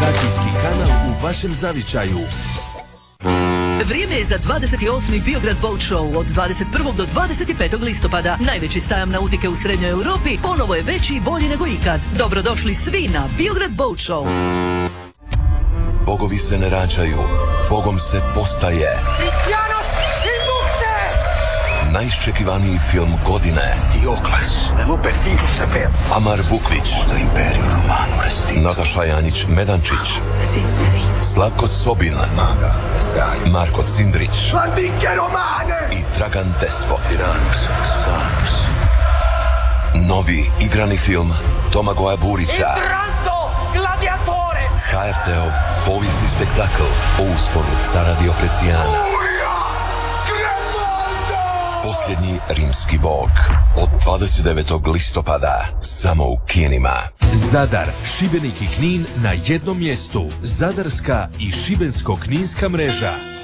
Komunikacijski kanal u vašem zavičaju. Vrijeme je za 28. Biograd Boat Show od 21. do 25. listopada. Najveći sajam nautike u Srednjoj Europi ponovo je veći i bolji nego ikad. Dobrodošli svi na Biograd Boat Show. Bogovi se ne rađaju, Bogom se postaje. Cristianos Ilducte! Najščekivaniji film godine. Diokles, Lupe Figlio Sever. Amar Bukvić, Do Imperio Romano Resti. Nataša Janjić-Medančić, Slavko Sobin, Maga, Esai. Marko Cindrić Antiche Romane! i Dragan Despot. Tyrannus, Sarus. Novi igrani film Domagoja Burića. Entranto Gladiatores! HRT-ov povijesni spektakl o usporu cara Dioklecijana. Posljednji rimski bog od 29. listopada samo u kinima. Zadar, Šibenik i Knin na jednom mjestu. Zadarska i Šibensko-kninska mreža.